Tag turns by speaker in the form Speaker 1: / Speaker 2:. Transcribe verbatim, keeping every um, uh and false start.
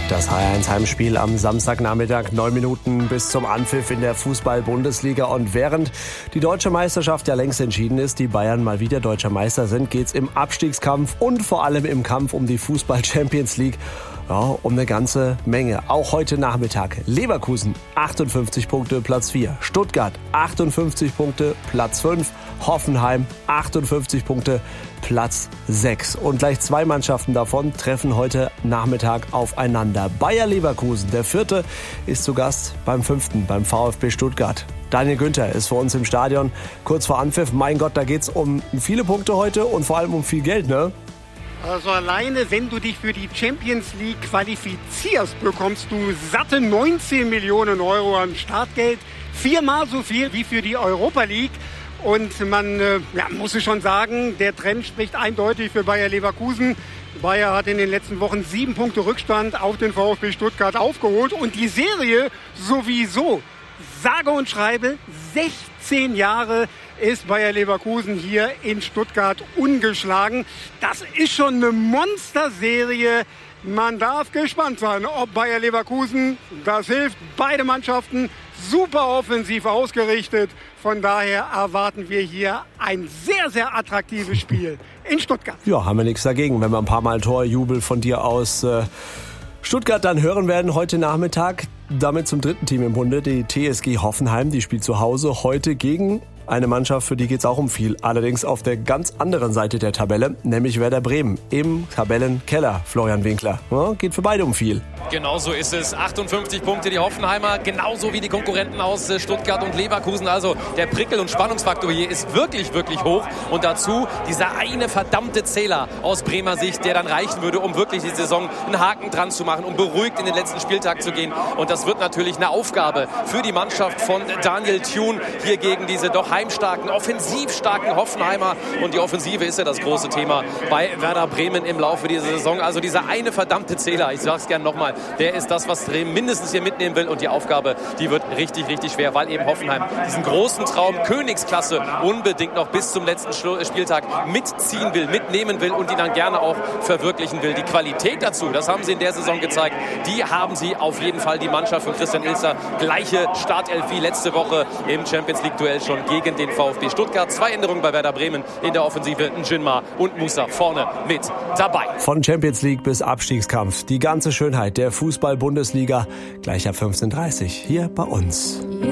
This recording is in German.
Speaker 1: Das H eins Heimspiel am Samstagnachmittag, neun Minuten bis zum Anpfiff in der Fußball-Bundesliga. Und während die deutsche Meisterschaft ja längst entschieden ist, die Bayern mal wieder deutscher Meister sind, geht's im Abstiegskampf und vor allem im Kampf um die Fußball-Champions League ja, um eine ganze Menge. Auch heute Nachmittag. Leverkusen achtundfünfzig Punkte, Platz vier. Stuttgart achtundfünfzig Punkte, Platz fünf. Hoffenheim achtundfünfzig Punkte, Platz sechs. Und gleich zwei Mannschaften davon treffen heute Nachmittag aufeinander. Bayer Leverkusen, der vierte, ist zu Gast beim fünften, beim VfB Stuttgart. Daniel Günther ist für uns im Stadion kurz vor Anpfiff. Mein Gott, da geht's um viele Punkte heute und vor allem um viel Geld, ne?
Speaker 2: Also alleine, wenn du dich für die Champions League qualifizierst, bekommst du satte neunzehn Millionen Euro an Startgeld. Viermal so viel wie für die Europa League. Und man äh, ja, muss es schon sagen, der Trend spricht eindeutig für Bayer Leverkusen. Bayer hat in den letzten Wochen sieben Punkte Rückstand auf den VfB Stuttgart aufgeholt. Und die Serie sowieso, sage und schreibe, sechzehn Jahre ist Bayer Leverkusen hier in Stuttgart ungeschlagen. Das ist schon eine Monsterserie. Man darf gespannt sein, ob Bayer Leverkusen, das hilft, beide Mannschaften super offensiv ausgerichtet. Von daher erwarten wir hier ein sehr, sehr attraktives Spiel in Stuttgart.
Speaker 1: Ja, haben wir nichts dagegen, wenn wir ein paar Mal Torjubel von dir aus äh, Stuttgart dann hören werden heute Nachmittag. Damit zum dritten Team im Bunde, die T S G Hoffenheim. Die spielt zu Hause heute gegen eine Mannschaft, für die geht's auch um viel. Allerdings auf der ganz anderen Seite der Tabelle, nämlich Werder Bremen im Tabellenkeller. Florian Winkler, ja, geht für beide um viel.
Speaker 3: Genau so ist es. achtundfünfzig Punkte die Hoffenheimer, genauso wie die Konkurrenten aus Stuttgart und Leverkusen. Also der Prickel- und Spannungsfaktor hier ist wirklich, wirklich hoch. Und dazu dieser eine verdammte Zähler aus Bremer Sicht, der dann reichen würde, um wirklich die Saison einen Haken dran zu machen, um beruhigt in den letzten Spieltag zu gehen. Und das wird natürlich eine Aufgabe für die Mannschaft von Daniel Thune hier gegen diese doch heimstarken, offensiv starken Hoffenheimer. Und die Offensive ist ja das große Thema bei Werder Bremen im Laufe dieser Saison. Also dieser eine verdammte Zähler, ich sag's gerne nochmal, der ist das, was Bremen mindestens hier mitnehmen will. Und die Aufgabe, die wird richtig, richtig schwer, weil eben Hoffenheim diesen großen Traum Königsklasse unbedingt noch bis zum letzten Spieltag mitziehen will, mitnehmen will und die dann gerne auch verwirklichen will. Die Qualität dazu, das haben sie in der Saison gezeigt, die haben sie auf jeden Fall, die Mannschaft von Christian Ilzer. Gleiche Startelf wie letzte Woche im Champions-League-Duell schon gegen den VfB Stuttgart. Zwei Änderungen bei Werder Bremen in der Offensive. Njinma und Musa vorne mit dabei.
Speaker 1: Von Champions League bis Abstiegskampf. Die ganze Schönheit der Fußball-Bundesliga. Gleich ab fünfzehn Uhr dreißig hier bei uns.